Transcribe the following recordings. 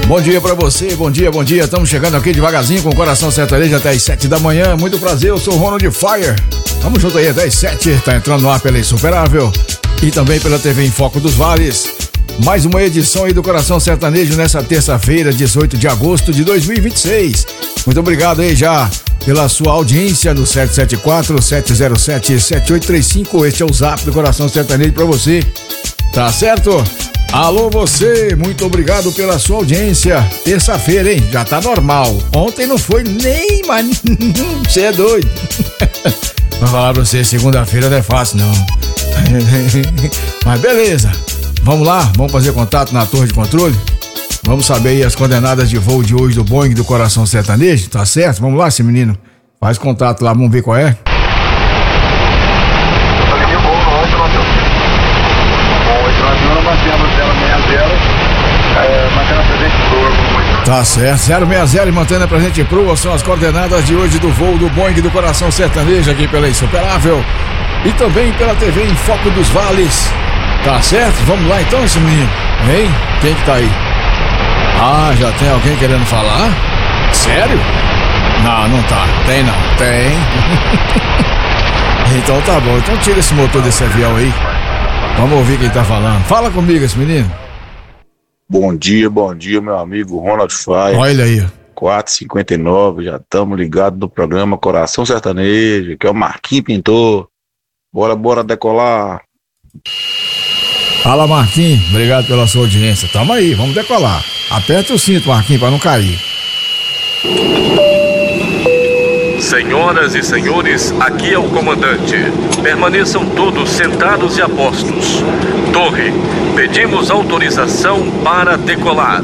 Bom dia pra você, bom dia. Estamos chegando aqui devagarzinho com o Coração Sertanejo até as 7 da manhã. Muito prazer, eu sou o Ronald Fire. Vamos junto aí até as 7, tá entrando no ar pela Insuperável e também pela TV em Foco dos Vales. Mais uma edição aí do Coração Sertanejo nessa terça-feira, 18 de agosto de 2026. Muito obrigado aí já pela sua audiência no 774-707-7835. Este é o zap do Coração Sertanejo pra você, tá certo? Alô você, muito obrigado pela sua audiência. Terça-feira, hein? Já tá normal. Ontem não foi nem, mano. Você é doido. Vou falar pra você, segunda-feira não é fácil, não. Mas beleza. Vamos lá, vamos fazer contato na torre de controle? Vamos saber aí as coordenadas de voo de hoje do Boeing do Coração Sertanejo, tá certo? Vamos lá, esse menino. Faz contato lá, vamos ver qual é. Tá certo, 060 e mantendo a presente proa são as coordenadas de hoje do voo do Boeing do Coração Sertanejo aqui pela Insuperável e também pela TV em Foco dos Vales. Tá certo? Vamos lá então, esse menino. Hein? Quem que tá aí? Ah, já tem alguém querendo falar? Sério? Não tá. Tem não. Tem. Então tá bom. Então tira esse motor desse avião aí. Vamos ouvir quem tá falando. Fala comigo, esse menino. Bom dia, meu amigo Ronald Fire. Olha aí. 4h59, já estamos ligados no programa Coração Sertanejo, que é o Marquinhos Pintor. Bora decolar. Fala, Marquinhos, obrigado pela sua audiência. Tamo aí, vamos decolar. Aperta o cinto, Marquinhos, pra não cair. Senhoras e senhores, aqui é o comandante. Permaneçam todos sentados e a postos. Torre, pedimos autorização para decolar.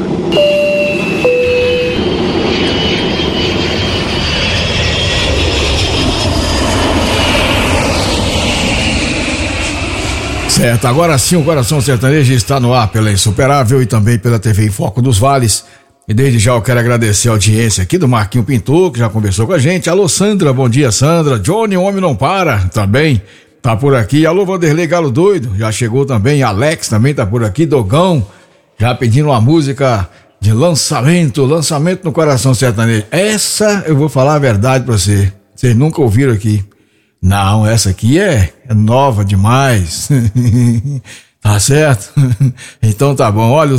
Certo, agora sim o Coração Sertanejo está no ar pela Insuperável e também pela TV em Foco dos Vales. E desde já eu quero agradecer a audiência aqui do Marquinho Pintor, que já conversou com a gente. Alô, Sandra, bom dia, Sandra. Johnny, o homem não para, também tá por aqui. Alô, Vanderlei Galo Doido, já chegou também. Alex também tá por aqui. Dogão, já pedindo uma música de lançamento no Coração Sertanejo. Essa eu vou falar a verdade pra você. Vocês nunca ouviram aqui. Não, essa aqui é nova demais. Tá certo? Então tá bom. Olha, o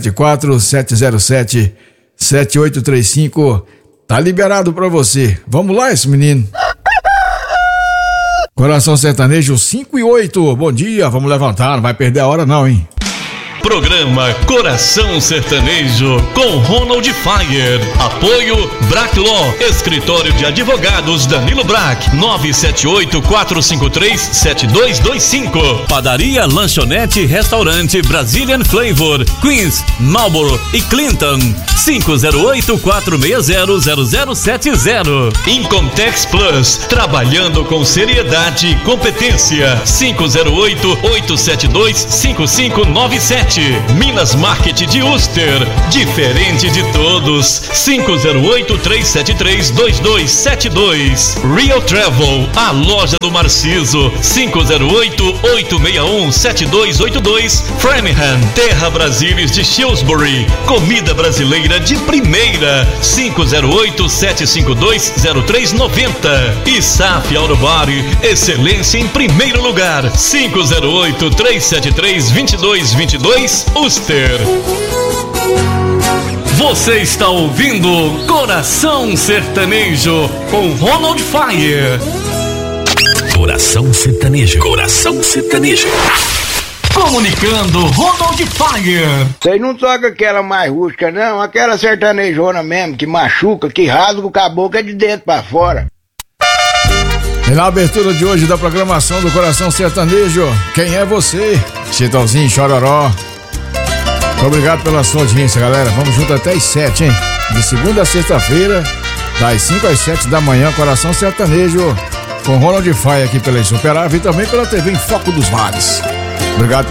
774-707-7835 tá liberado pra você. Vamos lá, esse menino. Coração Sertanejo 5 e 8. Bom dia, vamos levantar, não vai perder a hora não, hein? Programa Coração Sertanejo com Ronald Fire. Apoio Brack Law, Escritório de Advogados Danilo Brack, 978-453-7225. Padaria, lanchonete e restaurante Brazilian Flavor, Queens, Marlboro e Clinton, 508-460-0070. Incomtex Plus, trabalhando com seriedade e competência, 508-872-5597. Minas Market de Uster, diferente de todos, 508-373-2272. Real Travel, a loja do Marciso, 508-861-7282. Framingham, Terra Brasilis de Shrewsbury, comida brasileira de primeira, 508-752-0390. E SAF Autobody, excelência em primeiro lugar, 508-373-2222. Uster. Você está ouvindo Coração Sertanejo com Ronald Fire. Coração Sertanejo. Comunicando Ronald Fire. Vocês não tocam aquela mais rústica, não? Aquela sertanejona mesmo, que machuca, que rasga o caboclo é de dentro pra fora. E na abertura de hoje da programação do Coração Sertanejo, quem é você? Chitãozinho Chororó. Obrigado pela sua audiência, galera. Vamos junto até as 7, hein? De segunda a sexta-feira, das 5 às 7 da manhã, Coração Sertanejo, com Ronald Fire aqui pela Insuperável e também pela TV em Foco dos Vales. Obrigado pela